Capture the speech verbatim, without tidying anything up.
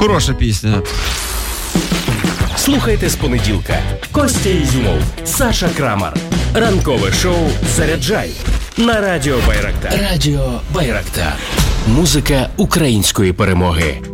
Хороша пісня. Слухайте з понеділка. Костя Ізюмов, Саша Крамар. Ранкове шоу «Заряджай» на Радіо Байрактар. Радіо Байрактар. Музика української перемоги.